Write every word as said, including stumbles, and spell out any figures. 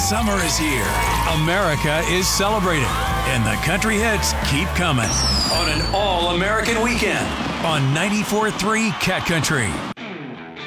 Summer is here. America is celebrating. And the country hits keep coming on an all-American weekend on ninety-four point three Cat Country.